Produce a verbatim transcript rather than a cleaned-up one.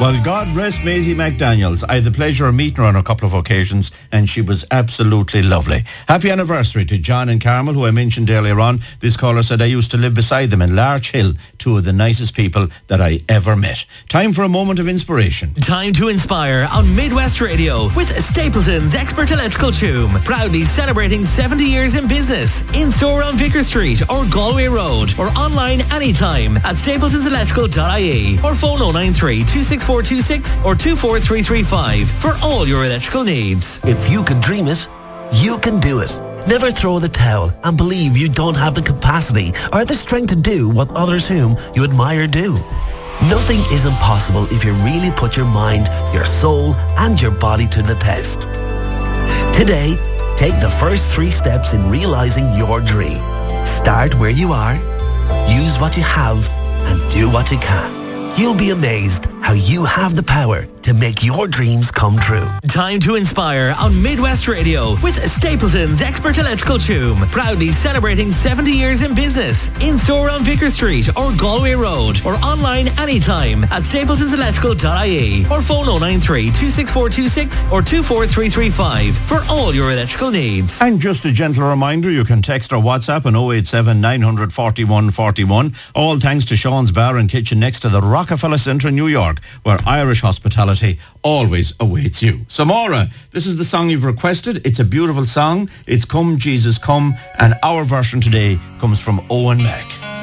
Well, God rest Maisie McDaniels. I had the pleasure of meeting her on a couple of occasions, and she was absolutely lovely. Happy anniversary to John and Carmel, who I mentioned earlier on. This caller said I used to live beside them in Larch Hill, two of the nicest people that I ever met. Time for a moment of inspiration. Time to inspire on Midwest Radio with Stapleton's Expert Electrical Toom. Proudly celebrating seventy years in business. In-store on Vicar Street or Galway Road, or online anytime at stapletons electrical dot I E, or phone oh nine three, two six four two six or two four three three five for all your electrical needs. If you can dream it, you can do it. Never throw the towel and believe you don't have the capacity or the strength to do what others whom you admire do. Nothing is impossible if you really put your mind, your soul and your body to the test. Today, take the first three steps in realizing your dream. Start where you are, use what you have and do what you can. You'll be amazed how you have the power to make your dreams come true. Time to inspire on Midwest Radio with Stapleton's Expert Electrical Toom. Proudly celebrating seventy years in business. In-store on Vicar Street or Galway Road, or online anytime at stapletons electrical dot I E, or phone oh nine three, two six four two six or two four three three five for all your electrical needs. And just a gentle reminder, you can text or WhatsApp on oh eight seven, nine four one, four one. All thanks to Sean's Bar and Kitchen next to the Rockefeller Centre in New York, where Irish hospitality always awaits you. Samora, this is the song you've requested. It's a beautiful song. It's Come Jesus Come, and our version today comes from Owen Mack.